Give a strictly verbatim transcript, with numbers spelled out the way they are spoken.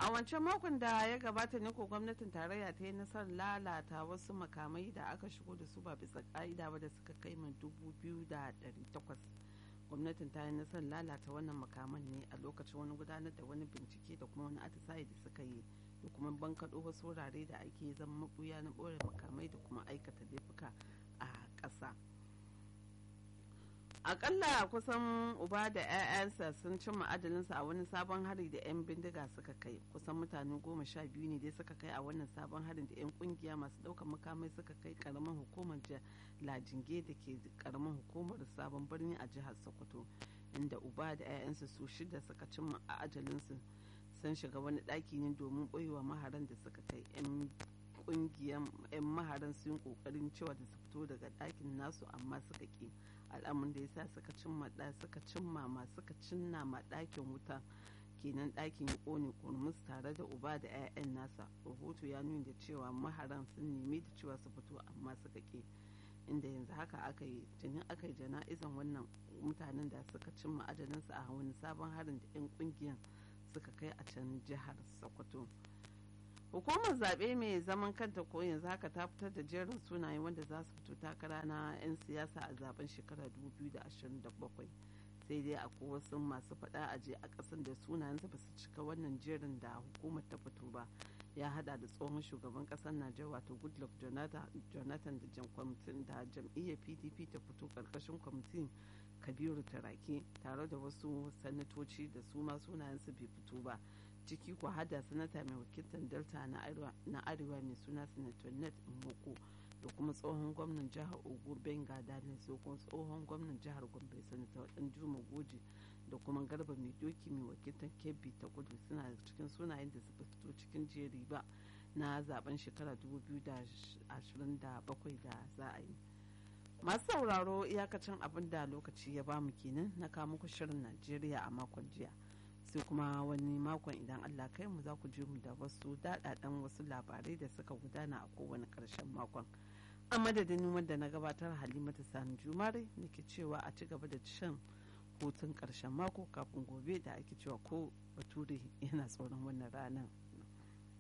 a wancan makon da ya gabata ne ko gwamnatin tarayya ta yi nasarar lalata wasu makamai da aka shigo da su ba bisa ka'ida ba da suka kai min dubu biyu da ɗari takwas. Gwamnatin ta yi nasarar lalata wannan makaman ne a lokacin wani gudanar da wani bincike da kuma wani atisaye da suka yi da kuma bankaɗo wasu wurare da ake zama mabuya na ɓoye makamai da kuma aikata laifuka a ƙasa. Akalla kusan uba da 'ya'yansa sun cimma adalinsa a wani sabon hari da 'yan bindiga suka kai. Kusan mutane goma sha biyu ne dai suka kai a wannan sabon harin da 'yan kungiya masu ɗaukar makamai suka kai karamar hukumar lajinge da ke karamar hukumar sabon birni a jihar Sokoto, inda uba da 'ya'yansa su shida suka cimma a ajalinsu. Sun shiga wani ɗaki ne domin ɓoyewa maharan da suka kai. 'yan kungiyar 'yan maharan sun kokarin cewa da su fito daga ɗakin nasu amma suka ƙi, al'amun da ya sa suka cimma da suka cimma ma suka cinna ma ɗakin wuta, kenan ɗakin ya ƙone kurmus tare da uba da 'ya'yan nasa. Rahoto ya nuna da cewa maharan sun nemi da cewa su fito amma suka ƙi, inda yanzu haka aka yi tuni aka yi jana'izan wannan mutanen da suka cimma ajalinsu a wani sabon harin da 'yan kungiyar suka kai a can jihar Sokoto. Hukumar zaɓe mai zaman kanta ko yanzu haka ta fitar da jerin sunaye wanda za su fito takara na 'yan siyasa a zaben shekarar dubu biyu da ashirin da bakwai, sai dai akwai wasu masu faɗa a je a ƙasar da sunayensu ba su cika wannan jerin da hukumar ta fito ba. Ya hada da tsohon shugaban ƙasar Najeriya wato Goodluck Jonathan da jan kwamitin da jam'iyyar P D P ta fito ƙarƙashin kwamitin Kabiru Turaki, tare da wasu sanatoci da su ma sunayensu bai fito ba, ciki ko hada sanata mai wakiltar delta na arewa mai suna senator net moko da kuma tsohon gwamnan jihar ogun benga daniel sokon, tsohon gwamnan jihar gombe senator danjuma goji da kuma garba mai doki mai wakiltar kebbi ta kudu suna cikin sunayen da suka fito cikin jeri ba na zaben shekara dubu biyu da ashirin da bakwai da za a yi. Masu sauraro iyakacin abin da lokaci ya bamu kenan na kawo muku shirin Najeriya a makon jiya, sai kuma wani makon idan Allah kai mu za ku je mu da wasu daɗaɗɗen wasu labarai da suka gudana a kowane ƙarshen makon. A madadin wanda na gabatar Halimatu Sani Jumare nake cewa a ci gaba da shan hutun ƙarshen mako kafin gobe da ake cewa ko bature yana tsoron wannan ranar.